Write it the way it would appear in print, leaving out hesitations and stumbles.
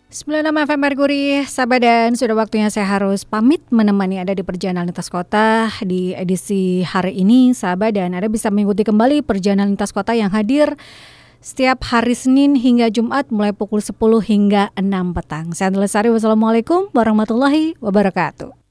96 FM Merkuri, sahabat, dan sudah waktunya saya harus pamit menemani Anda di perjalanan lintas kota di edisi hari ini, sahabat, dan Anda bisa mengikuti kembali perjalanan lintas kota yang hadir setiap hari Senin hingga Jumat mulai pukul 10 hingga 6 petang. Saya Andi Lestari, wassalamualaikum warahmatullahi wabarakatuh.